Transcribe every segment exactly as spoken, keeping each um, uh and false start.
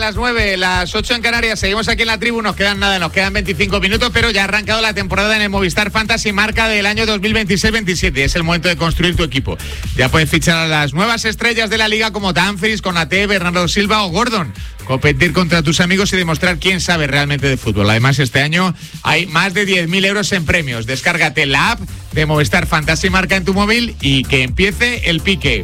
Las nueve, las ocho en Canarias, seguimos aquí en la tribu, nos quedan nada, nos quedan veinticinco minutos, pero ya ha arrancado la temporada en el Movistar Fantasy Marca del año dos mil veintiséis veintisiete, es el momento de construir tu equipo. Ya puedes fichar a las nuevas estrellas de la liga como Dumfries, Konaté, Bernardo Silva o Gordon, competir contra tus amigos y demostrar quién sabe realmente de fútbol. Además, este año hay más de diez mil euros en premios. Descárgate la app de Movistar Fantasy Marca en tu móvil y que empiece el pique.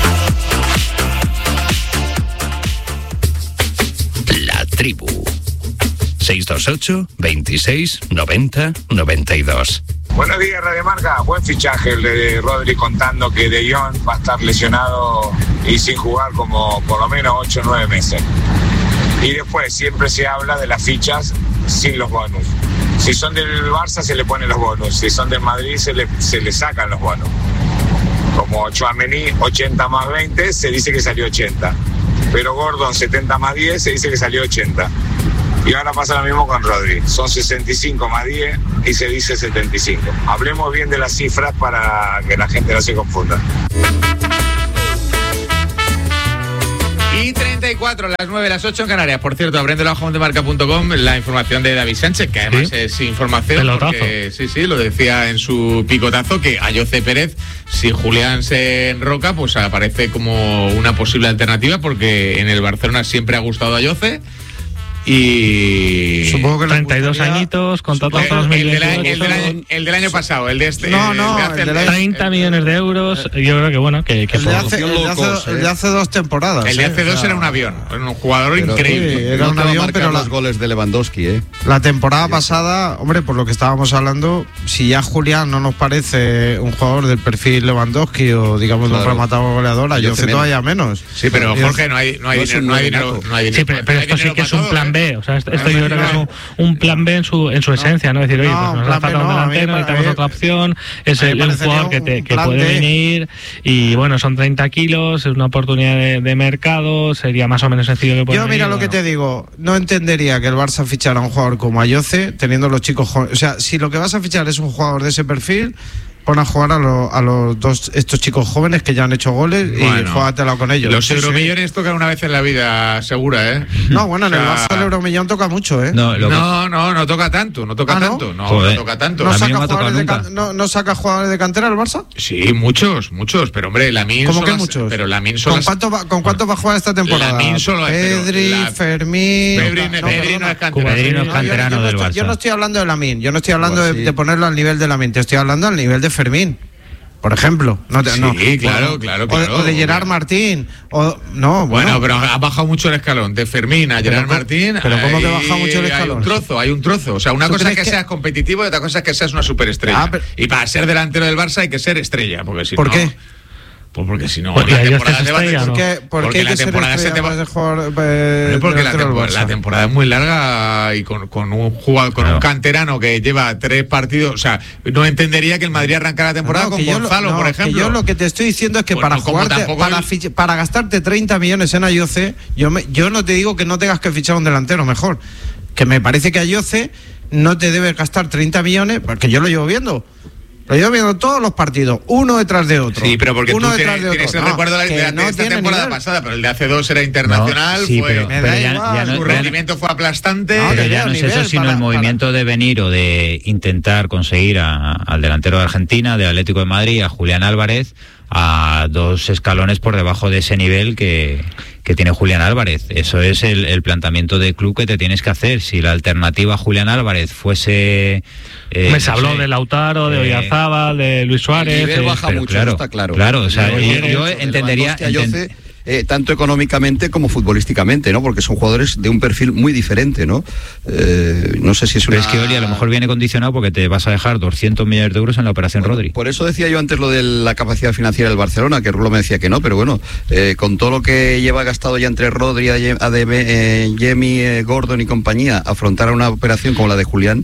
La tribu. seis dos ocho, veintiséis, noventa, noventa y dos. Buenos días, Radio Marca. Buen fichaje el de Rodri, contando que De Jong va a estar lesionado y sin jugar como por lo menos ocho o nueve meses. Y después siempre se habla de las fichas sin los bonus. Si son del Barça se le ponen los bonus, si son del Madrid se le, se le sacan los bonus. Como Tchouaméni, ochenta más veinte, se dice que salió ochenta. Pero Gordon, setenta más diez, se dice que salió ochenta. Y ahora pasa lo mismo con Rodri. Son sesenta y cinco más diez y se dice setenta y cinco. Hablemos bien de las cifras para que la gente no se confunda. Y treinta y cuatro, las nueve, las ocho en Canarias. Por cierto, abriendo la home de marca punto com, la información de David Sánchez, que además ¿sí? es información. Pelotazo. Porque, sí, sí, lo decía en su picotazo, que Ayoce Pérez, si Julián se enroca, pues aparece como una posible alternativa, porque en el Barcelona siempre ha gustado Ayoce. Y supongo que treinta y dos gustaría... añitos, contrato hasta dos mil veintidós. El, el, del año, el del año pasado, el de este. No, no, el de, el de treinta millones de euros. Yo creo que bueno, que, que el, de hace, el, de hace, el de hace dos temporadas. El de hace eh, dos o sea, era un avión, un jugador pero, increíble. Sí, era no un avión, pero los la, goles de Lewandowski, ¿eh? La temporada sí. pasada, hombre, por lo que estábamos hablando, si ya Julián no nos parece un jugador del perfil Lewandowski o digamos claro. un rematador goleador, yo sé todavía menos. Sí, pero Jorge, no hay, no hay dinero, no hay dinero, no hay dinero. Sí, pero, pero esto sí que es un plan B, o sea, esto yo creo que es un, un plan B en su en su no, esencia, ¿no? Decir, oye, no, pues nos ha faltado un delantero, necesitamos otra opción, es el, un jugador que, te, que puede de... venir y bueno, son treinta kilos, es una oportunidad de, de mercado, sería más o menos sencillo que pueda Yo, mira, venir, lo bueno. que te digo, no entendería que el Barça fichara a un jugador como Ayoce, teniendo los chicos jóvenes. O sea, si lo que vas a fichar es un jugador de ese perfil, pon a jugar a, lo, a los dos estos chicos jóvenes que ya han hecho goles bueno, y juégatela con ellos. Los sí, euromillones sí. tocan una vez en la vida segura, ¿eh? No, bueno, en o sea, el Barça el euromillón toca mucho, ¿eh? No, no, que... no, no toca tanto, no toca ¿Ah, no? tanto, no, no toca tanto. ¿No saca, jugadores de can... ¿No, ¿No saca jugadores de cantera el Barça? Sí, muchos, muchos, pero hombre, Lamine ¿Cómo que las... muchos? Pero Lamine solo ¿Con cuánto va, con cuánto va a jugar esta temporada? Lamine solo Pedri, la... Fermín... Pedri no, Pedri no es canterano. Pedri no es canterano yo, yo, del yo, Barça. yo no estoy hablando de Lamine, yo no estoy hablando de, de ponerlo al nivel de Lamine, te estoy hablando al nivel de Fermín. Por ejemplo, no, te, sí, no. claro, claro, claro. O, o de Gerard Martín, o no, bueno, bueno, pero ha bajado mucho el escalón de Fermín a Gerard pero, Martín. Pero cómo que baja mucho el escalón. Hay un trozo, hay un trozo. O sea, una cosa es que, que seas competitivo y otra cosa es que seas una superestrella. Ah, pero... Y para ser delantero del Barça hay que ser estrella, porque si ¿Por no. qué? Pues porque si no, porque la temporada se va a ¿no? ¿Por qué, por porque qué la temporada se te va a jugar, eh, porque la, tempo la temporada es muy larga y con, con un jugador, con claro. un canterano que lleva tres partidos, o sea, no entendería que el Madrid arrancara la temporada no, con Gonzalo, lo, no, por ejemplo. Que yo lo que te estoy diciendo es que pues para no, jugarte, para, el... para gastarte treinta millones en Ayoce, yo me, yo no te digo que no tengas que fichar un delantero mejor, que me parece que Ayoce no te debe gastar treinta millones, porque yo lo llevo viendo. Lo llevo viendo todos los partidos, uno detrás de otro. Sí, pero porque uno tú detrás tienes, de otro. tienes el no, recuerdo de, de, no de esta temporada nivel. pasada, pero el de hace dos era internacional, no, sí, fue, pero, pero ya, ya no, su rendimiento fue aplastante. No, pero ya no es nivel, eso, sino para, el movimiento para... de venir o de intentar conseguir a, al delantero de Argentina, de Atlético de Madrid, a Julián Álvarez, a dos escalones por debajo de ese nivel que, que tiene Julián Álvarez. Eso es el, el planteamiento de club que te tienes que hacer. Si la alternativa a Julián Álvarez fuese... Eh, Me se no habló sé, de Lautaro, de Oyarzábal, eh, de Luis Suárez... El nivel baja pero mucho, claro, está claro. Claro, o sea, yo, yo, yo el entendería... Enten... Eh, tanto económicamente como futbolísticamente, ¿no? Porque son jugadores de un perfil muy diferente, ¿no? Eh, no sé si es una... Pero es que Oli a lo mejor viene condicionado porque te vas a dejar doscientos millones de euros en la operación bueno, Rodri. Por eso decía yo antes lo de la capacidad financiera del Barcelona, que Rulo me decía que no, pero bueno, eh, con todo lo que lleva gastado ya entre Rodri, A D B, eh, Jimmy, eh, Gordon y compañía, afrontar una operación como la de Julián,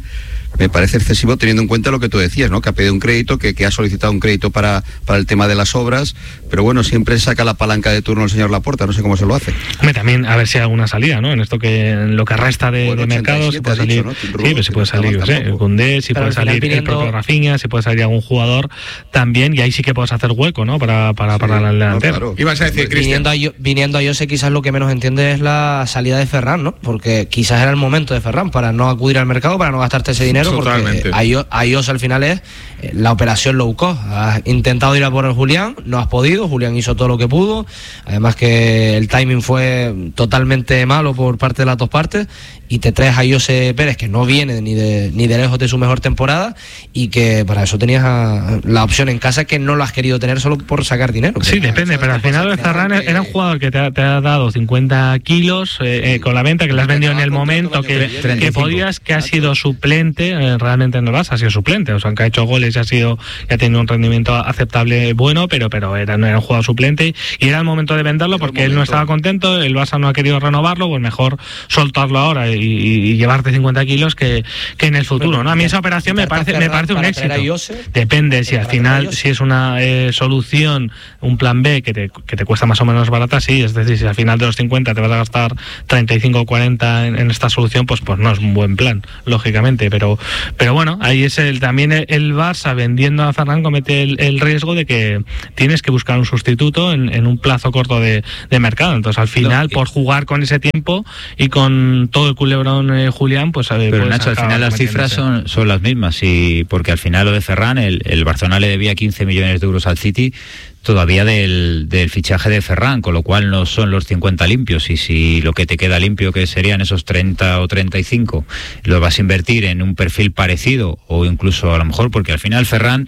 me parece excesivo teniendo en cuenta lo que tú decías, ¿no? Que ha pedido un crédito, que, que ha solicitado un crédito para, para el tema de las obras, pero bueno, siempre saca la palanca de turno el señor Laporta, no sé cómo se lo hace. Hombre, también a ver si hay alguna salida, ¿no? En esto que en lo que resta de, bueno, de mercado se puede salir, dicho, ¿no? Sí, pero si puede salir, sé, el Koundé, si puede salir pidiendo... el propio Rafinha, si puede salir algún jugador también, y ahí sí que puedes hacer hueco, ¿no? Para, para, sí, para el delantero. No, claro. Ibas a decir, Cristian. Viniendo a, viniendo a Jose, quizás lo que menos entiende es la salida de Ferran, ¿no? Porque quizás era el momento de Ferran para no acudir al mercado, para no gastarte ese dinero. Totalmente. Porque a Jose al final es la operación low cost. Has intentado ir a por el Julián, no has podido, Julián hizo todo lo que pudo, además que el timing fue totalmente malo por parte de las dos partes, y te traes a Jose Pérez, que no viene ni de, ni de lejos de su mejor temporada, y que para eso tenías a, la opción en casa, que no lo has querido tener solo por sacar dinero. Sí, depende, pero al final de Ferran que... era un jugador que te ha, te ha dado cincuenta kilos eh, eh, con la venta, que le has vendido en el momento, que, que podías, que ha sido suplente, eh, realmente no lo has, ha sido suplente, o sea, que ha hecho goles y ha sido, y ha tenido un rendimiento aceptable, bueno, pero pero era, no era un jugador suplente, y era el momento de venderlo porque él no estaba contento, el Barça no ha querido renovarlo, pues mejor soltarlo ahora y, y, y llevarte cincuenta kilos que, que en el futuro, ¿no? A mí esa operación me parece, me parece un éxito. Depende si al final, si es una eh, solución, un plan B que te, que te cuesta más o menos barata, sí, es decir, si al final de los cincuenta te vas a gastar treinta y cinco o cuarenta en, en esta solución, pues pues no es un buen plan, lógicamente, pero pero bueno, ahí es el también el, el Barça vendiendo a Ferran comete el, el riesgo de que tienes que buscar un sustituto en, en un plazo corto de, de mercado, entonces al final, no, por jugar con ese tiempo y con todo el culebrón eh, Julián, pues... Pero Nacho, al final las cifras son, son las mismas, y porque al final lo de Ferran, el, el Barcelona le debía quince millones de euros al City todavía del, del fichaje de Ferran, con lo cual no son los cincuenta limpios, y si lo que te queda limpio, que serían esos treinta o treinta y cinco, lo vas a invertir en un perfil parecido, o incluso a lo mejor, porque al final Ferran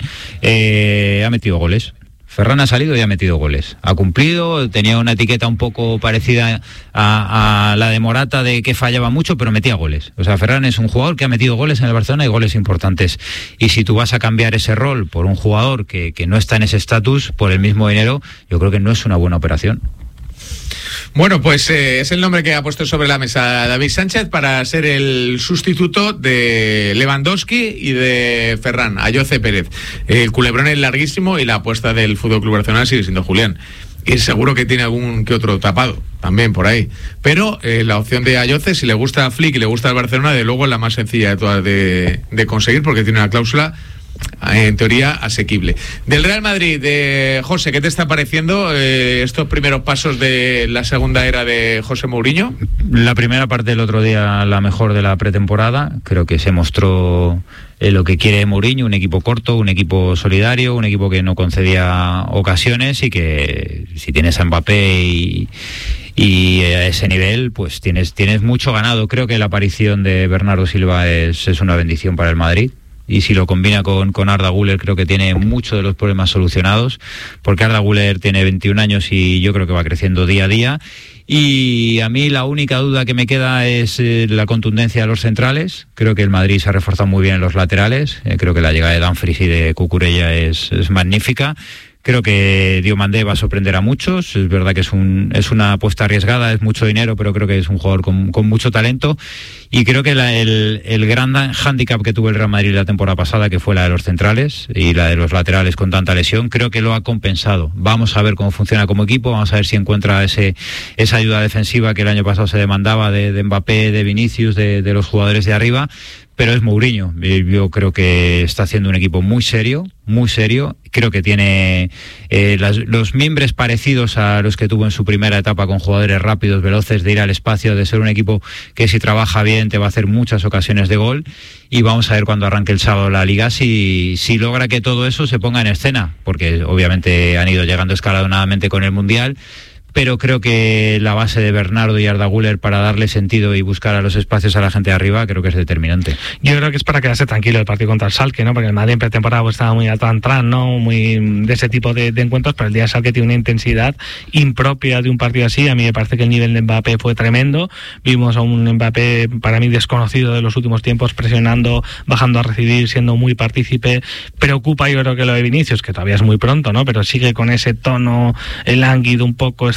eh, ha metido goles. Ferran ha salido y ha metido goles. Ha cumplido, tenía una etiqueta un poco parecida a, a la de Morata, de que fallaba mucho, pero metía goles. O sea, Ferran es un jugador que ha metido goles en el Barcelona, y goles importantes. Y si tú vas a cambiar ese rol por un jugador que, que no está en ese estatus, por el mismo dinero, yo creo que no es una buena operación. Bueno, pues eh, es el nombre que ha puesto sobre la mesa David Sánchez para ser el sustituto de Lewandowski y de Ferran, a Jose Pérez. El culebrón es larguísimo y la apuesta del F C Barcelona sigue siendo Julián. Y seguro que tiene algún que otro tapado también por ahí. Pero eh, la opción de Ayoce, si le gusta a Flick y le gusta al Barcelona, de luego es la más sencilla de todas de, de conseguir, porque tiene una cláusula en teoría asequible. Del Real Madrid, de José, ¿qué te está pareciendo eh, estos primeros pasos de la segunda era de José Mourinho? La primera parte del otro día, la mejor de la pretemporada. Creo que se mostró eh, lo que quiere Mourinho, un equipo corto, un equipo solidario, un equipo que no concedía ocasiones, y que si tienes a Mbappé y y a ese nivel, pues tienes tienes mucho ganado. Creo que la aparición de Bernardo Silva es, es una bendición para el Madrid. Y si lo combina con, con Arda Güler, creo que tiene muchos de los problemas solucionados, porque Arda Güler tiene veintiún años y yo creo que va creciendo día a día. Y a mí la única duda que me queda es eh, la contundencia de los centrales. Creo que el Madrid se ha reforzado muy bien en los laterales. Eh, creo que la llegada de Dumfries y de Cucurella es, es magnífica. Creo que Diomandé va a sorprender a muchos. Es verdad que es un es una apuesta arriesgada, es mucho dinero, pero creo que es un jugador con, con mucho talento. Y creo que la, el, el gran hándicap que tuvo el Real Madrid la temporada pasada, que fue la de los centrales y la de los laterales con tanta lesión, creo que lo ha compensado. Vamos a ver cómo funciona como equipo, vamos a ver si encuentra ese esa ayuda defensiva que el año pasado se demandaba de, de Mbappé, de Vinicius, de, de los jugadores de arriba. Pero es Mourinho. Yo creo que está haciendo un equipo muy serio, muy serio. Creo que tiene eh, las, los miembros parecidos a los que tuvo en su primera etapa, con jugadores rápidos, veloces, de ir al espacio, de ser un equipo que si trabaja bien te va a hacer muchas ocasiones de gol. Y vamos a ver cuando arranque el sábado la Liga si, si logra que todo eso se ponga en escena, porque obviamente han ido llegando escalonadamente con el Mundial. Pero creo que la base de Bernardo y Arda Güler para darle sentido y buscar a los espacios a la gente de arriba, creo que es determinante. Yo creo que es para quedarse tranquilo el partido contra el Schalke, ¿no? Porque el Madrid en pretemporada pues, estaba muy al tran-tran, ¿no? Muy de ese tipo de, de encuentros, pero el día de Schalke tiene una intensidad impropia de un partido así. A mí me parece que el nivel de Mbappé fue tremendo. Vimos a un Mbappé para mí desconocido de los últimos tiempos, presionando, bajando a recibir, siendo muy partícipe. Preocupa yo creo que lo de Vinicius, que todavía es muy pronto, ¿no? Pero sigue con ese tono lánguido, un poco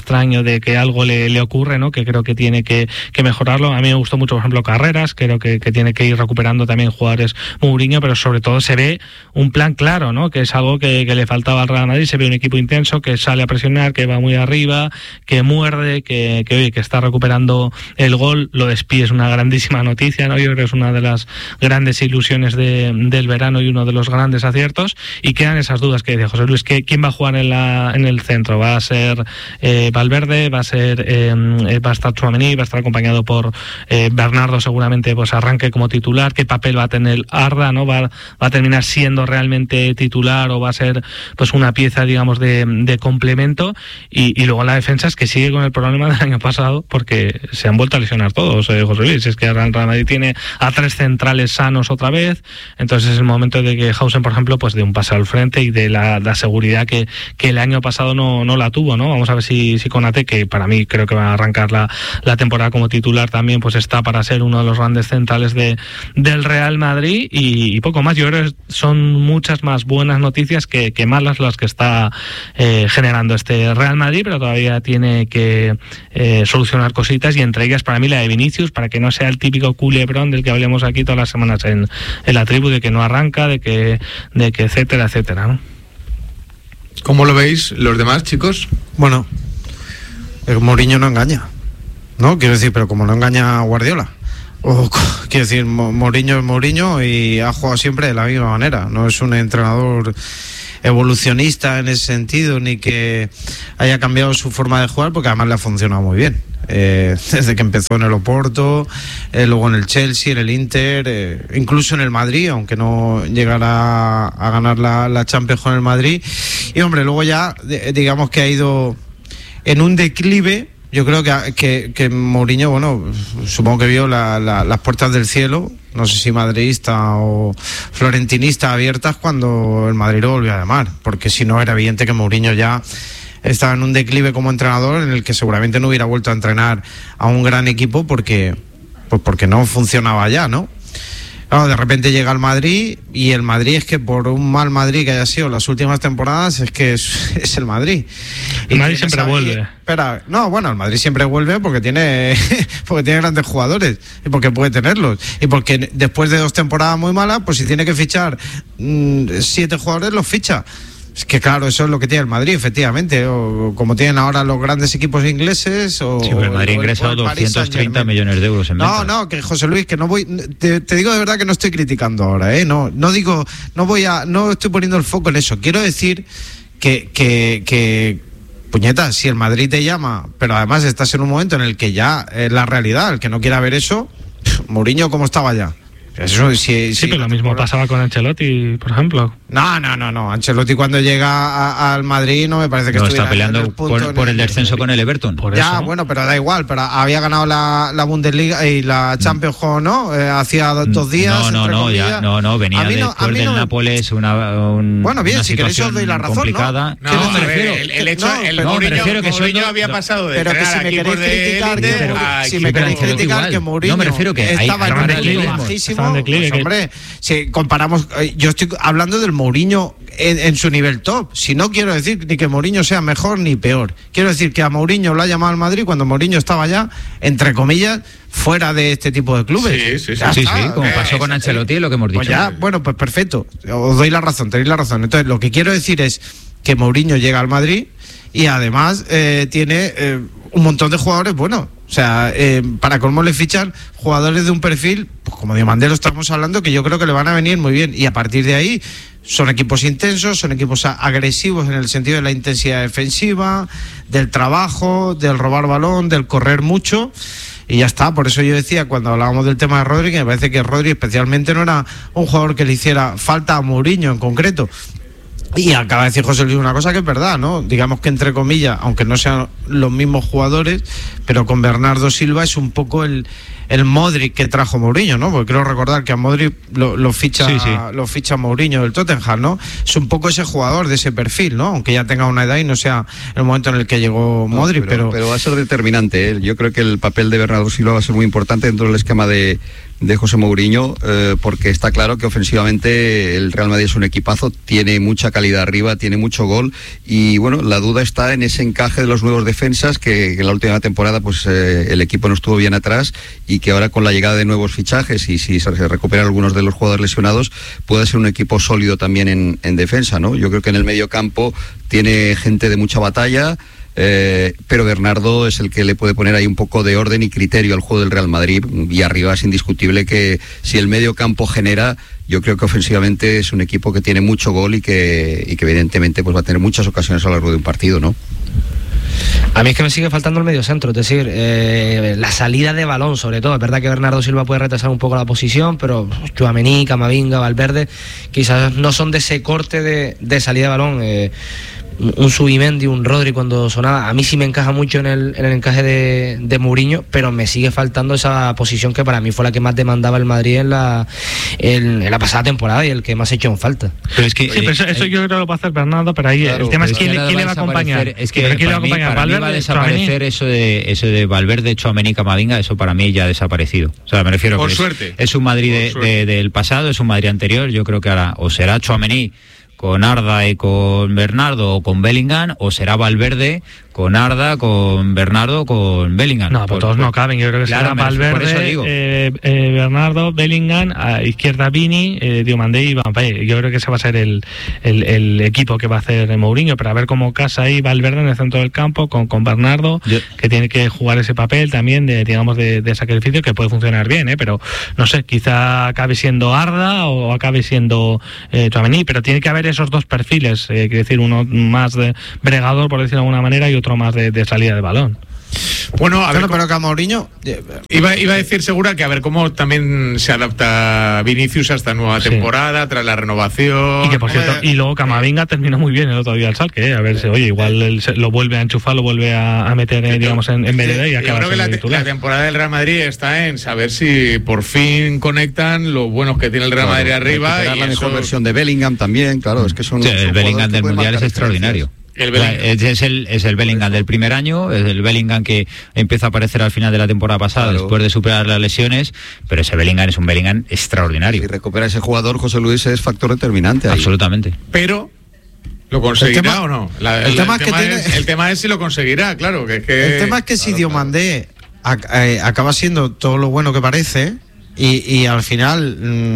extraño de que algo le, le ocurre, ¿no? Que creo que tiene que, que mejorarlo. A mí me gustó mucho, por ejemplo, Carreras, creo que, que tiene que ir recuperando también jugadores Mourinho, pero sobre todo se ve un plan claro, ¿no? Que es algo que, que le faltaba al Real Madrid. Se ve un equipo intenso que sale a presionar, que va muy arriba, que muerde, que, que, oye, que está recuperando el gol. Lo de Spi es una grandísima noticia, ¿no? Yo creo que es una de las grandes ilusiones de, del verano y uno de los grandes aciertos. Y quedan esas dudas que decía José Luis, que quién va a jugar en la en el centro. Va a ser eh, Valverde, va a ser eh, va a estar Tchouaméni, va a estar acompañado por eh, Bernardo, seguramente pues arranque como titular. ¿Qué papel va a tener Arda, no? Va, va a terminar siendo realmente titular o va a ser pues una pieza, digamos, de, de complemento. Y, y luego la defensa es que sigue con el problema del año pasado, porque se han vuelto a lesionar todos, eh, José Luis. Es que el Real Madrid tiene a tres centrales sanos otra vez, entonces es el momento de que Hausen, por ejemplo, pues de un paso al frente y de la, la seguridad que, que el año pasado no, no la tuvo, ¿no? Vamos a ver si, si Konaté, que para mí creo que va a arrancar la, la temporada como titular también, pues está para ser uno de los grandes centrales de, del Real Madrid. Y, y poco más. Yo creo que son muchas más buenas noticias que, que malas las que está eh, generando este Real Madrid, pero todavía tiene que eh, solucionar cositas, y entre ellas para mí la de Vinicius, para que no sea el típico culebrón del que hablemos aquí todas las semanas en, en la tribu, de que no arranca, de que, de que etcétera, etcétera, ¿no? ¿Cómo lo veis los demás, chicos? Bueno, el Mourinho no engaña, ¿no? Quiero decir, pero como no engaña a Guardiola. O, quiero decir, Mourinho es Mourinho y ha jugado siempre de la misma manera. No es un entrenador evolucionista en ese sentido, ni que haya cambiado su forma de jugar, porque además le ha funcionado muy bien. Eh, desde que empezó en el Oporto, eh, luego en el Chelsea, en el Inter, eh, incluso en el Madrid, aunque no llegara a ganar la, la Champions con el Madrid. Y hombre, luego ya digamos que ha ido en un declive. Yo creo que, que, que Mourinho, bueno, supongo que vio la, la, las puertas del cielo, no sé si madridista o florentinista, abiertas cuando el Madrid lo volvió a llamar, porque si no era evidente que Mourinho ya estaba en un declive como entrenador, en el que seguramente no hubiera vuelto a entrenar a un gran equipo porque, pues porque no funcionaba ya, ¿no? Claro, de repente llega al Madrid, y el Madrid es que por un mal Madrid que haya sido las últimas temporadas, es que es, es el Madrid. El Madrid siempre ahí, vuelve. Espera, no, bueno, el Madrid siempre vuelve porque tiene porque tiene grandes jugadores y porque puede tenerlos. Y porque después de dos temporadas muy malas, pues si tiene que fichar mmm, siete jugadores, los ficha. Es que claro, eso es lo que tiene el Madrid, efectivamente, o como tienen ahora los grandes equipos ingleses. O, sí, pero el Madrid ha ingresado doscientos treinta millones de euros en No, ventas. no, que José Luis, que no voy, te, te digo de verdad que no estoy criticando ahora, ¿eh? No, no digo, no voy a, no estoy poniendo el foco en eso. Quiero decir que, que, que puñeta, si el Madrid te llama, pero además estás en un momento en el que ya es la realidad, el que no quiera ver eso, Mourinho, ¿cómo estaba ya? Eso, si, sí, si, pero lo mismo pasaba con Ancelotti, por ejemplo. No, no, no, no. Ancelotti cuando llega a, al Madrid no me parece que no, estuviera está peleando el por, por el descenso con el Everton. Por ya, eso. Bueno, pero da igual. Pero había ganado la, la Bundesliga y la Champions, ¿no? Eh, hacía dos días. No, no, no, ya, no, no. Venía no, después del no, Nápoles una, un, bueno, bien, una si queréis os doy la razón, complicada. No, no, no me refiero, el, el hecho, el no, Mourinho, me refiero que Mourinho había pasado de pero que si me queréis criticar, pero, que, si me queréis criticar que Mourinho estaba en un declive bajísimo, hombre, si comparamos, yo estoy hablando del Mourinho En, en su nivel top. Si no quiero decir ni que Mourinho sea mejor ni peor, quiero decir que a Mourinho lo ha llamado al Madrid cuando Mourinho estaba ya, entre comillas, fuera de este tipo de clubes. Sí, sí, sí, sí, sí, como eh, pasó con Ancelotti, lo que hemos dicho. Pues ya, bueno, pues perfecto, os doy la razón, tenéis la razón. Entonces, lo que quiero decir es que Mourinho llega al Madrid y además eh, tiene eh, un montón de jugadores buenos. O sea, eh, para colmo le fichan jugadores de un perfil, pues como Diomandé estamos hablando, que yo creo que le van a venir muy bien. Y a partir de ahí son equipos intensos, son equipos agresivos en el sentido de la intensidad defensiva, del trabajo, del robar balón, del correr mucho. Y ya está, por eso yo decía cuando hablábamos del tema de Rodri, que me parece que Rodri especialmente no era un jugador que le hiciera falta a Mourinho en concreto. Y acaba de decir José Luis una cosa que es verdad, ¿no? Digamos que entre comillas, aunque no sean los mismos jugadores, pero con Bernardo Silva es un poco el, el Modric que trajo Mourinho, ¿no? Porque creo recordar que a Modric lo, lo ficha sí, sí. lo ficha Mourinho del Tottenham, ¿no? Es un poco ese jugador de ese perfil, ¿no? Aunque ya tenga una edad y no sea el momento en el que llegó Modric, no, pero, pero... pero va a ser determinante, ¿eh? Yo creo que el papel de Bernardo Silva va a ser muy importante dentro del esquema de de José Mourinho, eh, porque está claro que ofensivamente el Real Madrid es un equipazo, tiene mucha calidad arriba, tiene mucho gol, y bueno, la duda está en ese encaje de los nuevos defensas, que, que en la última temporada pues eh, el equipo no estuvo bien atrás, y que ahora con la llegada de nuevos fichajes y si se recuperan algunos de los jugadores lesionados, puede ser un equipo sólido también en, en defensa, ¿no? Yo creo que en el medio campo tiene gente de mucha batalla, Eh, pero Bernardo es el que le puede poner ahí un poco de orden y criterio al juego del Real Madrid, y arriba es indiscutible que si el medio campo genera, yo creo que ofensivamente es un equipo que tiene mucho gol y que, y que evidentemente pues va a tener muchas ocasiones a lo largo de un partido, ¿no? A mí es que me sigue faltando el medio centro, es decir, eh, la salida de balón sobre todo. Es verdad que Bernardo Silva puede retrasar un poco la posición, pero Tchouaméni, Camavinga, Valverde quizás no son de ese corte de, de salida de balón. eh, un Zubimendi, un Rodri cuando sonaba, a mí sí me encaja mucho en el, en el encaje de, de Mourinho, pero me sigue faltando esa posición que para mí fue la que más demandaba el Madrid en la, en, en la pasada temporada y el que más he hecho en falta. Pero es que, sí, pero eso, eso yo creo que lo va a hacer Bernardo, pero ahí claro, el tema es quién, quién le va a acompañar. Es que ¿quién le va a acompañar? Para mí va a desaparecer eso de, eso de Valverde, Tchouaméni, Camavinga, eso para mí ya ha desaparecido. O sea, me refiero Por que suerte. Es, es un Madrid de, de, del pasado, es un Madrid anterior. Yo creo que ahora o será Tchouaméni con Arda y con Bernardo o con Bellingham, o será Valverde con Arda, con Bernardo, con Bellingham. No, pues todos no caben. Yo creo que será Valverde, eh, eh, Bernardo, Bellingham, a izquierda Vini, eh, Diomandé y Van Persie. Yo creo que ese va a ser el, el, el equipo que va a hacer Mourinho, pero a ver cómo casa ahí Valverde en el centro del campo con, con Bernardo, Yo... que tiene que jugar ese papel también de, digamos, de, de sacrificio, que puede funcionar bien, ¿eh? Pero no sé, quizá acabe siendo Arda o acabe siendo eh, Tchouaméni, pero tiene que haber esos dos perfiles, eh, quiero decir, uno más de bregador, por decirlo de alguna manera, y otro más de, de salida de balón. Bueno, a ver, pero que a Mourinho iba, iba a decir Segura que a ver cómo también se adapta Vinicius a esta nueva temporada, sí, tras la renovación. Y que por cierto, y luego Camavinga terminó muy bien el otro día al Schalke, ¿eh? A ver si, oye, igual él se, lo vuelve a enchufar, lo vuelve a, a meter, eh, digamos, en, en vereda y acaba. Yo creo que la, te, la temporada del Real Madrid está en saber si por fin conectan los buenos que tiene el Real Madrid claro, arriba. Y la mejor eso... versión de Bellingham también, claro, es que son. Sí, el Bellingham del Mundial es extraordinario. El es, el, es el Bellingham del primer año, es el Bellingham que empieza a aparecer al final de la temporada pasada, claro, después de superar las lesiones, pero ese Bellingham es un Bellingham extraordinario. Si recupera ese jugador, José Luis, es factor determinante ahí. Absolutamente. Pero ¿lo conseguirá tema, o no? La, el, el, tema, el, es tema que es, tiene... el tema es si lo conseguirá, claro. Que, que... El tema es que si claro, Diomandé claro. a, eh, acaba siendo todo lo bueno que parece y, y al final mmm,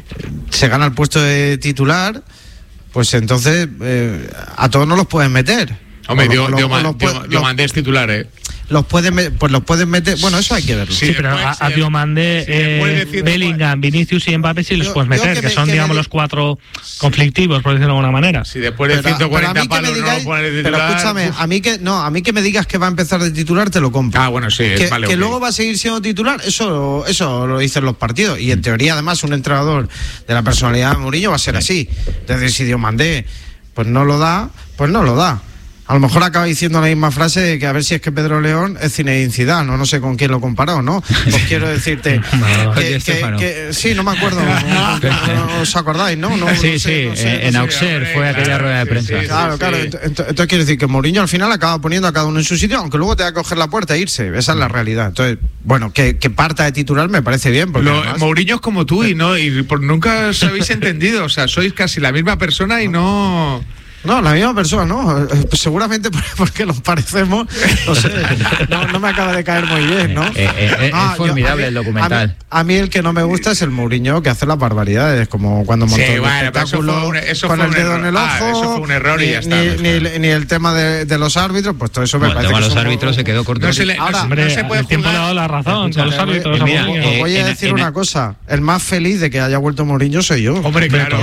se gana el puesto de titular, pues entonces eh, a todos no los pueden meter. Hombre, Diomandé es titular, ¿eh? Los pueden, pues los pueden meter. Bueno, eso hay que verlo. Sí, sí pero a, a Diomandé, eh, Bellingham, Vinicius y Mbappé sí los puedes meter, que, que me, son, que digamos, me... los cuatro conflictivos, por decirlo de alguna manera. Si después de pero, ciento cuarenta palos no lo pones de titular. Pero escúchame, a mí que no, a mí que me digas que va a empezar de titular, te lo compro. Ah, bueno, sí, que, vale, que okay. luego va a seguir siendo titular, eso, eso lo dicen los partidos. Y en teoría, además, un entrenador de la personalidad de Mourinho va a ser así. Entonces, si Diomandé pues no lo da, pues no lo da. A lo mejor acaba diciendo la misma frase de que a ver si es que Pedro León es Zinedine Zidane, no, no sé con quién lo comparó, ¿no? Pues quiero decirte no, que, que, que sí, no me acuerdo, no, no, no os acordáis, ¿no? no sí, no sé, sí, no sé, en no Auxerre fue aquella claro, rueda de prensa. Sí, sí, claro, sí, claro, sí. Entonces, entonces quiere decir que Mourinho al final acaba poniendo a cada uno en su sitio, aunque luego te va a coger la puerta e irse, esa es la realidad. Entonces, bueno, que, que parta de titular me parece bien. Porque Lo, además, Mourinho es como tú y no y por, nunca os habéis entendido, o sea, sois casi la misma persona y no... No, la misma persona, ¿no? Seguramente porque nos parecemos, no sé, no, no me acaba de caer muy bien, ¿no? Eh, eh, ah, es formidable yo, mí, el documental. A mí, a mí el que no me gusta es el Mourinho, que hace las barbaridades, como cuando montó sí, el bueno, espectáculo un, eso con fue el dedo en el ojo. Ah, eso fue un error y ni, ya está. Ni, ni, ni el tema de, de los árbitros, pues todo eso me bueno, parece que los son árbitros un, se quedó corto. No se le, Ahora, no, hombre, no se puede el tiempo le ha dado la razón con los árbitros. Os eh, voy a en, decir en, una en, cosa, el más feliz de que haya vuelto Mourinho soy yo. Hombre, claro.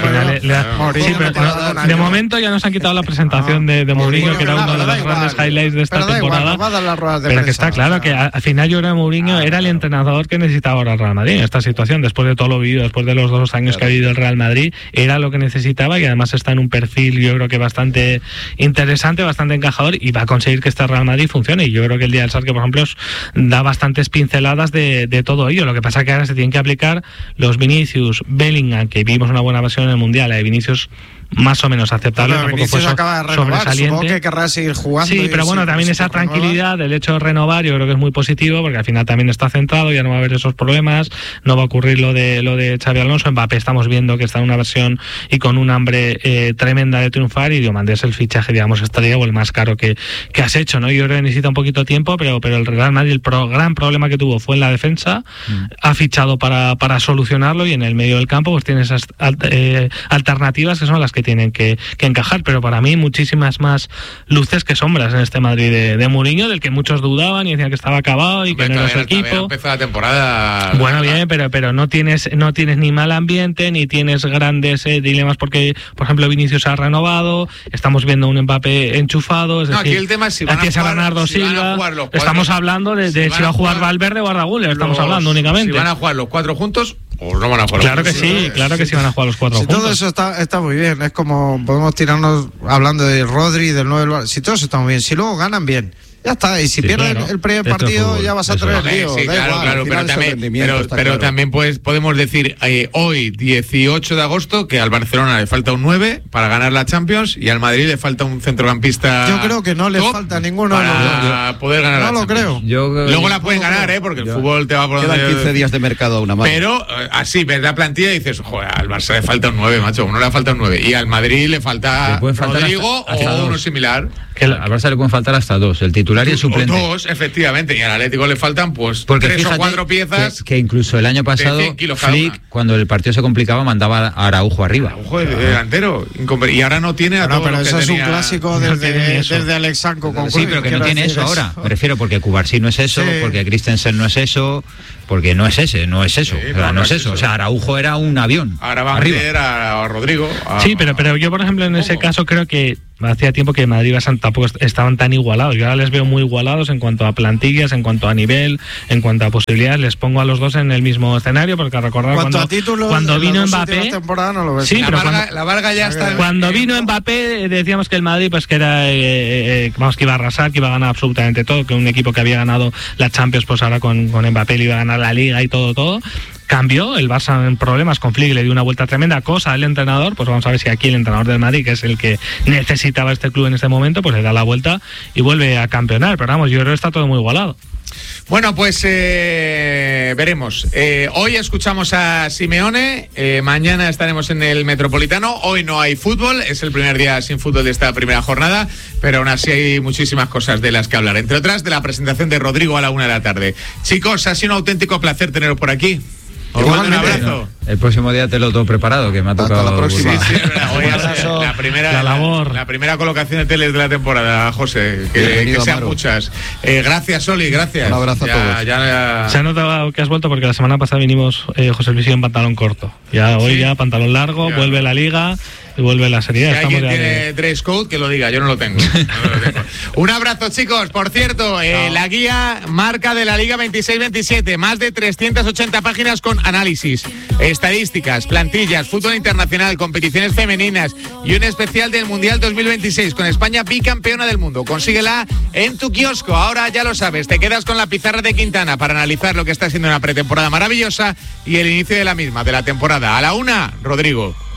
De momento ya nos han quitado la presentación de Mourinho, que era uno de los grandes highlights de esta temporada. Pero que está claro que al final yo creo que Mourinho era el entrenador que necesitaba ahora el Real Madrid en esta situación, después de todo lo vivido, después de los dos años que ha vivido el Real Madrid, era lo que necesitaba y además está en un perfil yo creo que bastante interesante, bastante encajador y va a conseguir que este Real Madrid funcione. Y yo creo que el día del Schalke, por ejemplo, da bastantes pinceladas de, de todo ello. Lo que pasa es que ahora se tienen que aplicar los Vinicius, Bellingham, que vimos una buena versión en el Mundial, la de Vinicius más o menos aceptable. Pero tampoco fue so, acaba de renovar, sobresaliente. Supongo que querrá seguir jugando. Sí, pero bueno, también esa tranquilidad del hecho de renovar yo creo que es muy positivo, porque al final también está centrado, ya no va a haber esos problemas, no va a ocurrir lo de lo de Xabi Alonso. Mbappé estamos viendo que está en una versión y con un hambre eh, tremenda de triunfar, y Diomandé es el fichaje, digamos, estrella o el más caro que, que has hecho, ¿no? Yo creo que necesita un poquito de tiempo, pero, pero el Real Madrid, el pro, gran problema que tuvo fue en la defensa, mm. ha fichado para, para solucionarlo, y en el medio del campo pues tiene esas eh, alternativas que son las que tienen que, que encajar, pero para mí muchísimas más luces que sombras en este Madrid de, de Mourinho, del que muchos dudaban y decían que estaba acabado y Hombre, que no era su equipo. Empezó la temporada. Bueno, bien, pero, pero no tienes no tienes ni mal ambiente, ni tienes grandes eh, dilemas, porque, por ejemplo, Vinicius ha renovado, estamos viendo un Mbappé enchufado, es no, decir, aquí el tema es si van a jugar, Bernardo si Silva, cuatro, estamos hablando de, de si, si va a jugar, jugar Valverde o Arda Güler, estamos hablando únicamente. Si van a jugar los cuatro juntos o no van a jugar. Claro que los sí, juntos. claro que sí van a jugar los cuatro si juntos. Todo eso está, está muy bien, es como podemos tirarnos hablando de Rodri, del nuevo, si todos están muy bien, si luego ganan bien. Ya está, y si sí, pierden claro. el primer partido ya vas a traer el lío. Sí, da claro, igual, claro, pero también, pero, pero claro. también pues, podemos decir eh, hoy, dieciocho de agosto, que al Barcelona le falta un nueve para ganar la Champions y al Madrid le falta un centrocampista. Yo creo que no le falta ninguno para poder ganar no la lo creo. Yo, Luego la pueden ganar, ¿eh? Porque yo, el fútbol te va por Quedan donde... quince días de mercado a una mano. Pero así, ves la plantilla y dices, joder, al Barça le falta un nueve, macho, uno le falta un nueve. Y al Madrid le falta Rodrigo hasta, hasta o uno similar. Que al Barça le pueden faltar hasta dos, el titular y el suplente. O dos, efectivamente, y al Atlético le faltan pues Porque tres o cuatro piezas. Que, que incluso el año pasado Flick, cuando el partido se complicaba, mandaba a Araujo arriba. Araujo de delantero, y ahora no tiene a no, todos pero los eso que es tenía... un clásico desde, desde Alex Sanko con Sí, pero que no tiene eso, eso ahora. Me refiero porque Cubarsí no es eso, sí. porque Christensen no es eso, porque no es ese, no es eso. Sí, o sea, no, no es eso. eso. O sea, Araujo era un avión. Ahora va a meter a Rodrigo. A... Sí, pero, pero yo, por ejemplo, en ese caso creo que hacía tiempo que Madrid y Barça tampoco estaban tan igualados. Yo ahora les veo muy igualados en cuanto a plantillas, en cuanto a nivel, en cuanto a posibilidades. Les pongo a los dos en el mismo escenario, porque recordar cuando, a títulos, cuando vino Mbappé, no lo ves. sí, la, pero Varga, cuando, la Varga ya está. Cuando eh, vino Mbappé decíamos que el Madrid pues que era eh, eh, vamos que iba a arrasar, que iba a ganar absolutamente todo, que un equipo que había ganado la Champions, pues ahora con, con Mbappé le iba a ganar la Liga y todo todo. Cambió, el Barça en problemas con Flick le dio una vuelta tremenda, cosa al entrenador, pues vamos a ver si aquí el entrenador del Madrid, que es el que necesitaba este club en este momento, pues le da la vuelta y vuelve a campeonar, pero vamos, yo creo que está todo muy igualado. Bueno, pues eh, veremos. Eh, hoy escuchamos a Simeone, eh, mañana estaremos en el Metropolitano, hoy no hay fútbol, es el primer día sin fútbol de esta primera jornada, pero aún así hay muchísimas cosas de las que hablar, entre otras de la presentación de Rodrigo a la una de la tarde. Chicos, ha sido un auténtico placer teneros por aquí. Os mando un abrazo. El próximo día te lo tengo preparado, que me ha tocado. Hasta la próxima. Sí, sí, hoy la primera, la, labor. La, la primera colocación de teles de la temporada, José. Que, que sean muchas. Eh, gracias, Oli, gracias. Un abrazo ya, a todos. Ya, ya... Se ha notado que has vuelto porque la semana pasada vinimos eh, José Luis en pantalón corto. Ya hoy ¿Sí? ya pantalón largo, ya. Vuelve la Liga. Y vuelve la serie. Si alguien tiene de... dress code, que lo diga, yo no lo tengo. No lo tengo. Un abrazo, chicos. Por cierto, eh, la guía marca de la Liga veintiséis veintisiete, más de trescientas ochenta páginas con análisis, estadísticas, plantillas, fútbol internacional, competiciones femeninas y un especial del Mundial dos mil veintiséis con España bicampeona del mundo. Consíguela en tu kiosco. Ahora ya lo sabes, te quedas con la pizarra de Quintana para analizar lo que está siendo una pretemporada maravillosa y el inicio de la misma, de la temporada. A la una, Rodrigo.